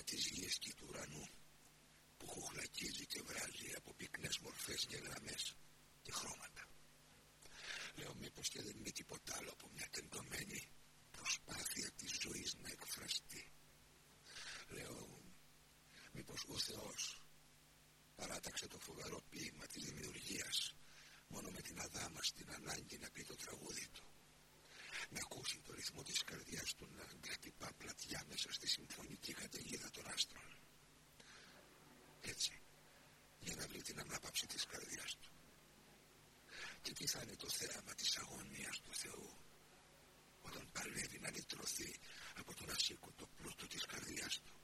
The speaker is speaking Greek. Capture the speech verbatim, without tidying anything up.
της γης και του ουρανού που χουχλακίζει και βράζει από πυκνές μορφές και γραμμές και χρώματα. Λέω μήπως και δεν είναι τίποτα άλλο από μια τεντωμένη προσπάθεια της ζωής να εκφραστεί. Λέω μήπως ο Θεός παράταξε το φοβερό ποίημα της δημιουργίας μόνο με την αδάμαστη ανάγκη να πει το τραγούδι του, να ακούσει το ρυθμό της καρδιάς του να χτυπά πλατιά μέσα στη συμφωνική καταιγίδα των άστρων. Έτσι, για να βρει την ανάπαυση της καρδιάς του. Και τι θα είναι το θέαμα της αγωνίας του Θεού όταν παλεύει να λυτρωθεί από τον ασήκωτο πλούτο της καρδιάς του.